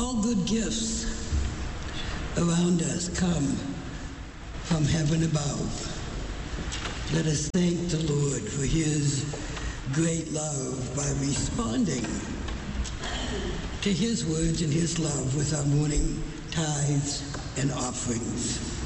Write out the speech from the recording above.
All good gifts around us come from heaven above. Let us thank the Lord for his great love by responding to his words and his love with our morning tithes and offerings.